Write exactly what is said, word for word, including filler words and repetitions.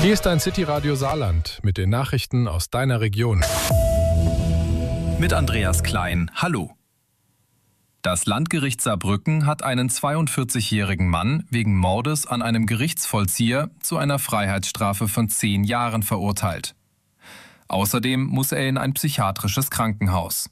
Hier ist ein City-Radio Saarland mit den Nachrichten aus deiner Region. Mit Andreas Klein. Hallo. Das Landgericht Saarbrücken hat einen zweiundvierzigjährigen Mann wegen Mordes an einem Gerichtsvollzieher zu einer Freiheitsstrafe von zehn Jahren verurteilt. Außerdem muss er in ein psychiatrisches Krankenhaus.